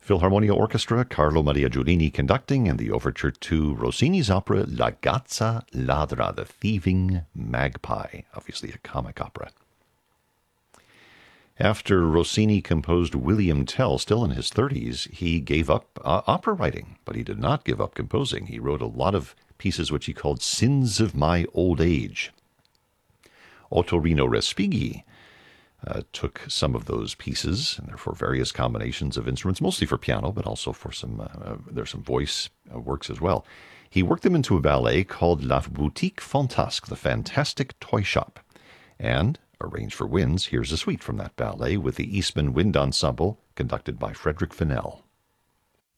Philharmonia Orchestra, Carlo Maria Giulini conducting, and the overture to Rossini's opera La Gazza Ladra, the Thieving Magpie, obviously a comic opera. After Rossini composed William Tell, still in his 30s, he gave up opera writing, but he did not give up composing. He wrote a lot of pieces which he called Sins of My Old Age. Ottorino Respighi took some of those pieces, and therefore various combinations of instruments, mostly for piano, but also for there's some voice works as well. He worked them into a ballet called La Boutique Fantasque, the Fantastic Toy Shop. And, arranged for winds, here's a suite from that ballet with the Eastman Wind Ensemble, conducted by Frederick Fennell.